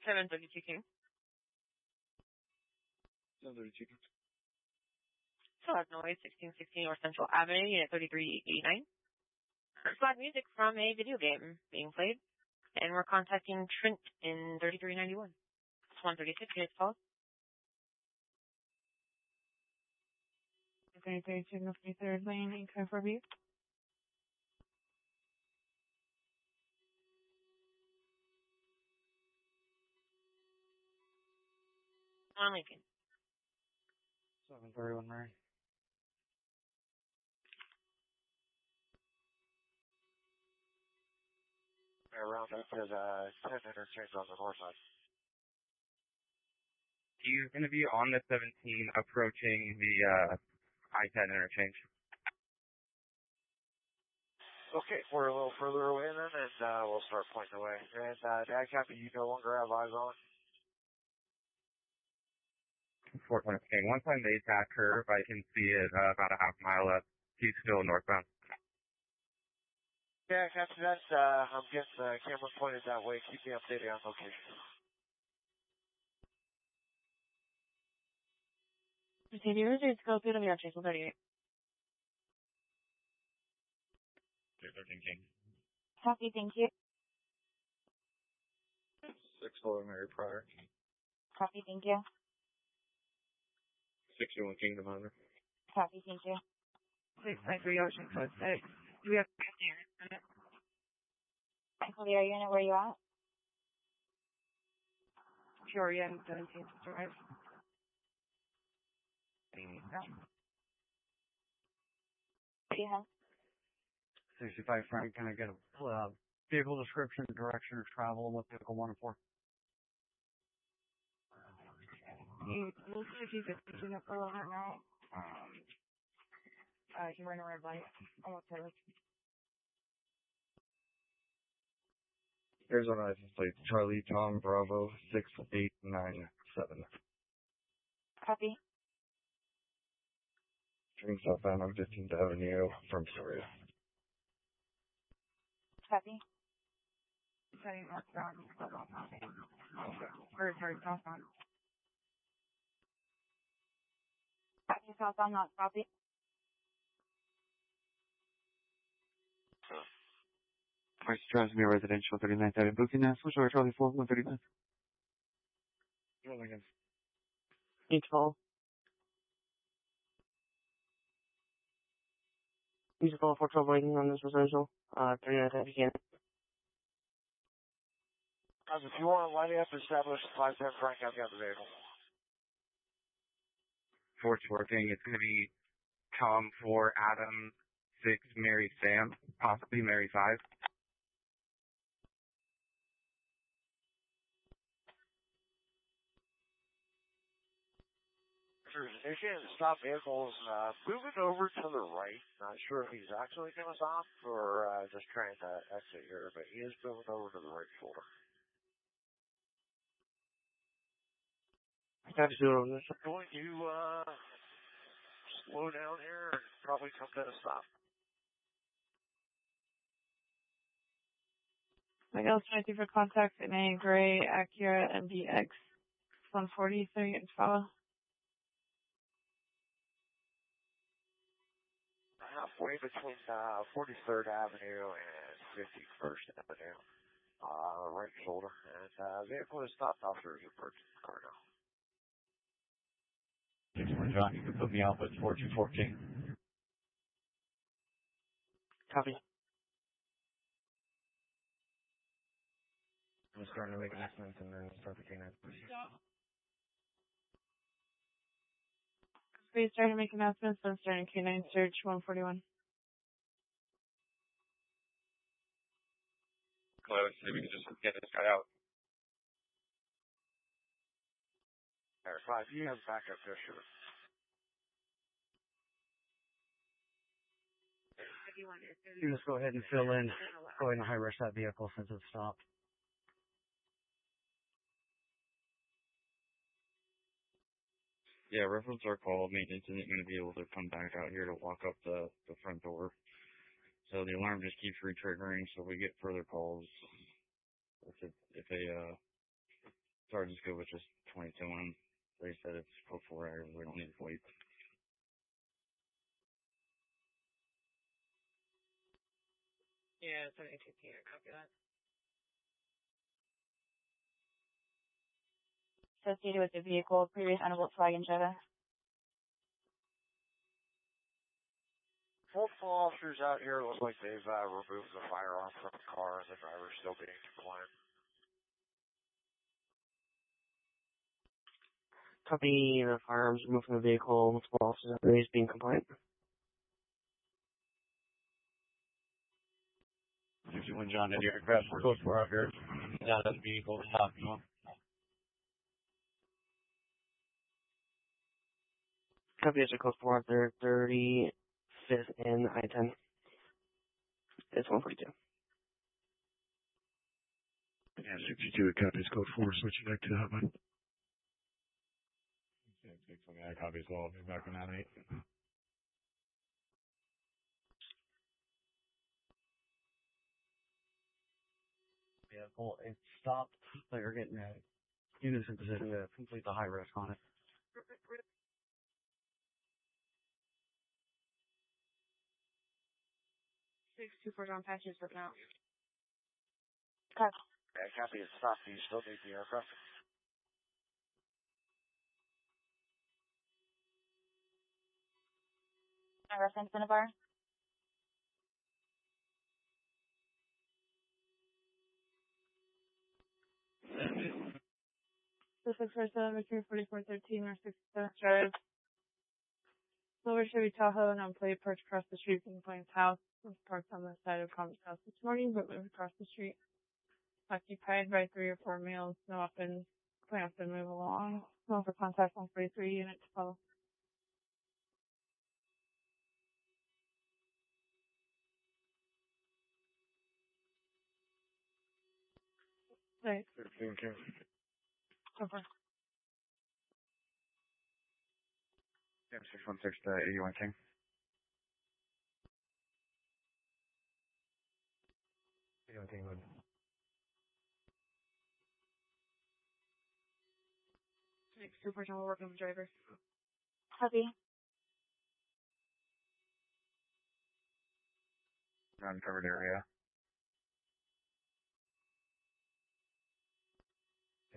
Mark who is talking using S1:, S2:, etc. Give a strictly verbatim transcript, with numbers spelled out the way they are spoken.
S1: seven thirty-two King.
S2: seven thirty-two King.
S1: South Noise, sixteen sixteen North Central Avenue, Unit thirty-three eighty-nine. Flag music from a video game being played. And we're contacting Trent in thirty-three ninety-one. It's one thirty-six, units called. thirty-three signal third lane, in car for view. On Lincoln.
S2: seven thirty-one Mary.
S3: Around up to the ten interchange on the north side.
S4: He's going to be on the seventeen approaching the uh, I ten interchange.
S3: Okay, we're a little further away then, and uh, we'll start pointing away. And uh, Dad Copy, you no longer have eyes on?
S4: four twenty King. Once I made that curve, I can see it uh, about a half mile up. He's still northbound.
S3: Yeah, Captain, that's, uh, I'm getting the camera pointed that way. Keep me updated on location.
S1: Procedures is go through the mirror chase, one thirty-eight.
S4: thirteen King.
S1: Copy, thank you.
S2: six four Mary Pryor.
S1: Copy, thank you.
S2: sixty-one Kingdom Hunter.
S1: Copy, thank you. six nine three Ocean Code six. Do we have unit? Clear unit, where you at? Peoria, seventeenth Drive. Yeah.
S2: sixty-five Frank, can I get a uh, vehicle description, direction of travel, what vehicle one and four?
S1: You, we'll see if you can pick up a little bit now. Um, uh, you ran a red light. Almost there.
S2: Arizona license plate, Charlie Tom Bravo six eight nine seven.
S1: Copy.
S2: Turning southbound on fifteenth Avenue from Soria.
S1: Copy. Setting northbound. Or, sorry, southbound. Copy, southbound, not copy.
S2: Price drives me residential thirty-ninth Avenue. Booking National Shore Charlie four one thirty-nine. Rolling in.
S1: Each fall. Use a call for trouble waiting on this residential. Uh, thirty-ninth Avenue again.
S3: Guys, if you want to line up and establish five ten Frank, I've got the vehicle.
S4: Fort's working. It's going to be Tom four, Adam six, Mary Sam, possibly Mary five.
S3: If you can stop vehicles, uh, moving over to the right. Not sure if he's actually going to stop or uh, just trying to exit here, but he is moving over to the right shoulder.
S1: Got to do it on this.
S3: Going to uh, slow down here and probably come to a stop.
S1: Miguel twenty-two for contact in a gray Acura M D X one forty, thirty and follow.
S3: Halfway between uh, forty-third Avenue and fifty-first Avenue. Uh, right shoulder. And uh, vehicle is stopped. Officers approaching the car now.
S2: six one John, you can put me out with four two fourteen.
S1: Copy.
S2: I'm starting to make announcements and then start the K nine.
S1: Please start to make announcements. I'm starting K nine search one forty-one.
S4: Close. Maybe we can just get this guy out.
S3: Alright, five, you have backup there, sure.
S2: You just go ahead and fill in. Go ahead and high rush that vehicle since it's stopped. Yeah, reference our call. Maintenance isn't going to be able to come back out here to walk up the, the front door. So the alarm just keeps re-triggering, so we get further calls if, it, if a uh, Sorry, just go with just twenty-two one. They said it's code four hours. We don't need to wait.
S1: Yeah, seventy-two P. I copy that.
S5: Associated with the vehicle, previous owner Volkswagen Jetta.
S3: Multiple officers out here look like they've uh, removed the firearm from the car and the driver's still being compliant.
S6: Copy, the firearms removed from the vehicle, multiple officers out there is being compliant.
S2: fifty-one John, any aircraft for code four out here. Yeah, that vehicle is stopping on.
S6: Copy, it's a code four out there, thirty-fifth and I ten. It's one forty-two.
S7: Yeah, sixty-two, copies code four, switching back to that one.
S2: six, okay, copy as well. Be back on that eight. Vehicle is stopped. They are getting a units in position to complete the high risk on it.
S1: Six two four John Patches right now.
S5: Copy.
S3: Yeah, copy is stopped. Do you still need the aircraft?
S5: My reference in a bar.
S8: So six four seven, three forty-four thirteen, or six seven Drive. Silver Chevy Tahoe, and on plate parked across the street from the client's house. Was parked on the side of Commons house this morning, but moved across the street. Occupied by three or four males. No weapons. Plan to move along. No for contact one forty-three, unit to follow. Right.
S3: fifteen King.
S8: Over.
S2: Yeah, six one six to eighty-one King. eighty-one King would.
S8: Six two four John, we're working with the driver.
S5: Copy.
S2: Uncovered area.